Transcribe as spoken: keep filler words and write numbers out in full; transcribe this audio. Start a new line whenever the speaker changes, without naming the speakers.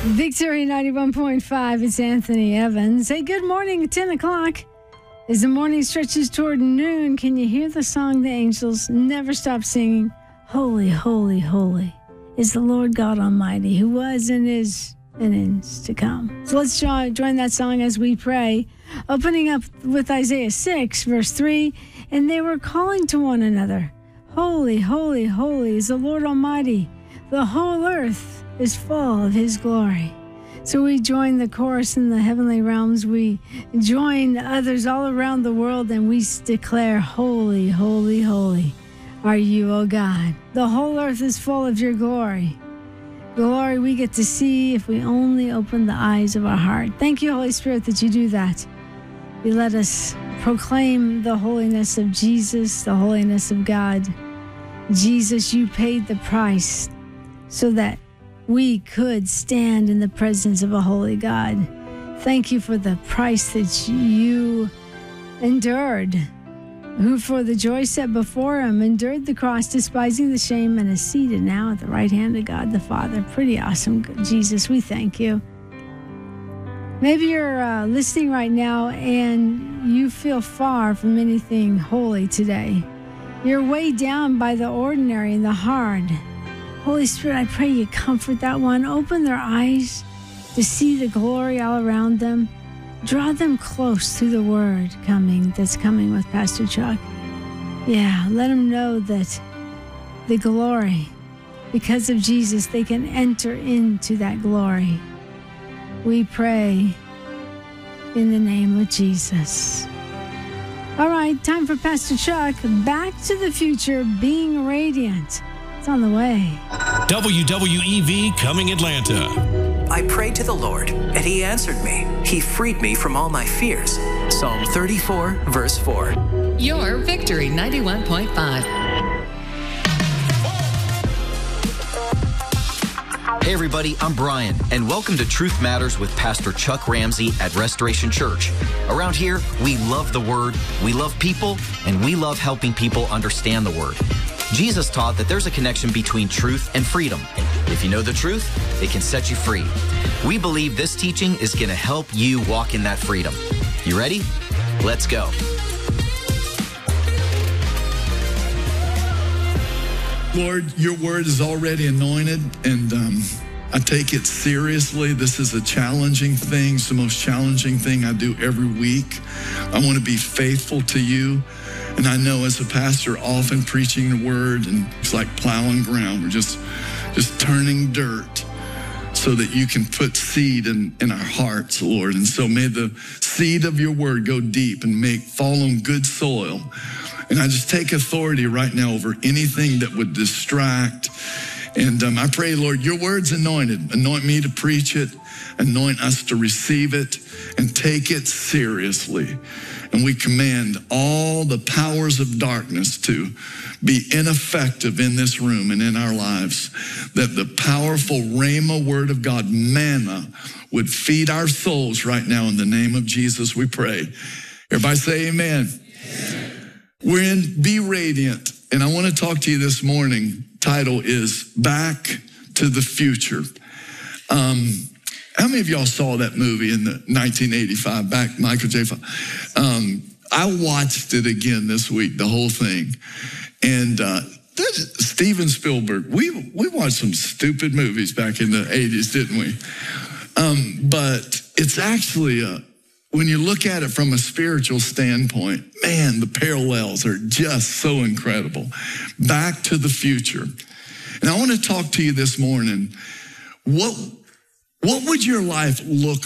Victory ninety-one point five, it's Anthony Evans. Hey, good morning at ten o'clock. As the morning stretches toward noon, can you hear the song the angels never stop singing? Holy, holy, holy is the Lord God Almighty, who was and is and is to come. So let's join, join that song as we pray. Opening up with Isaiah six, verse three, and they were calling to one another, holy, holy, holy is the Lord Almighty. The whole earth is full of his glory. So we join the chorus in the heavenly realms. We join others all around the world, and we declare, holy, holy, holy are you, O God. The whole earth is full of your glory. Glory we get to see if we only open the eyes of our heart. Thank you, Holy Spirit, that you do that. You let us proclaim the holiness of Jesus, the holiness of God. Jesus, you paid the price so that we could stand in the presence of a holy God. Thank you for the price that you endured, who for the joy set before him endured the cross, despising the shame, and is seated now at the right hand of God the Father. Pretty awesome, Jesus. We thank you. Maybe you're uh, listening right now and you feel far from anything holy today. You're weighed down by the ordinary and the hard. Holy Spirit, I pray you comfort that one. Open their eyes to see the glory all around them. Draw them close through the word coming that's coming with Pastor Chuck. Yeah, let them know that the glory, because of Jesus, they can enter into that glory. We pray in the name of Jesus. All right, time for Pastor Chuck. Back to the Future, Being Radiant. It's on the way.
W W E V Coming Atlanta.
I prayed to the Lord, and he answered me. He freed me from all my fears. Psalm thirty-four, verse four.
Your Victory ninety-one point five.
Hey everybody, I'm Brian, and welcome to Truth Matters with Pastor Chuck Ramsey at Restoration Church. Around here, we love the Word, we love people, and we love helping people understand the Word. Jesus taught that there's a connection between truth and freedom. If you know the truth, it can set you free. We believe this teaching is going to help you walk in that freedom. You ready? Let's go.
Lord, your word is already anointed, and um, I take it seriously. This is a challenging thing. It's the most challenging thing I do every week. I want to be faithful to you. And I know as a pastor, often preaching the word, and it's like plowing ground. We're just, just turning dirt so that you can put seed in, in our hearts, Lord. And so may the seed of your word go deep and make fall on good soil. And I just take authority right now over anything that would distract. And um, I pray, Lord, your word's anointed. Anoint me to preach it. Anoint us to receive it and take it seriously. And we command all the powers of darkness to be ineffective in this room and in our lives. That the powerful Rhema word of God, manna, would feed our souls right now in the name of Jesus, we pray. Everybody say amen. Amen. We're in Be Radiant, and I want to talk to you this morning. Title is Back to the Future. Um, How many of y'all saw that movie in the nineteen eighty-five, back Michael J. Fox? Um, I watched it again this week, the whole thing. And uh, Steven Spielberg, we we watched some stupid movies back in the eighties, didn't we? Um, but it's actually, a, when you look at it from a spiritual standpoint, man, the parallels are just so incredible. Back to the Future. And I want to talk to you this morning. What What would your life look